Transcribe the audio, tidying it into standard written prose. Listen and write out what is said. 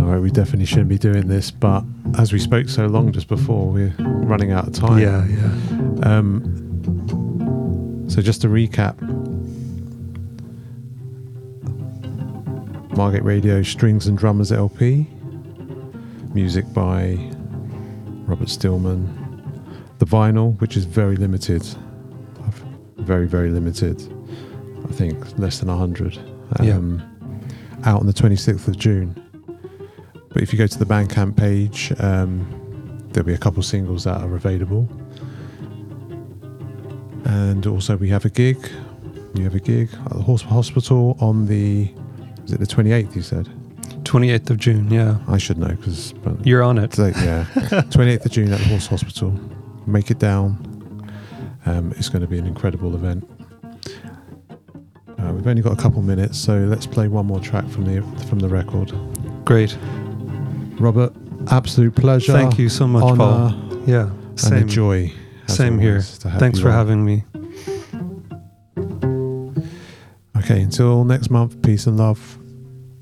right, we definitely shouldn't be doing this, but as we spoke so long just before, we're running out of time. Yeah. So just to recap, Margate Radio Strings and Drummers LP, music by Robert Stillman, the vinyl, which is very limited, very, very limited, I think less than 100, out on the 26th of June. But if you go to the Bandcamp page, there'll be a couple singles that are available. And also we have a gig. You have a gig at the Horse Hospital on the, is it the 28th you said? 28th of June, yeah. I should know because... You're on it. Yeah. 28th of June at the Horse Hospital. Make it down. It's going to be an incredible event. We've only got a couple minutes, so let's play one more track from the record. Great. Robert, absolute pleasure. Thank you so much, honor, Paul. Yeah, same. And a joy. Same here. Thanks for having me. Okay, until next month, peace and love.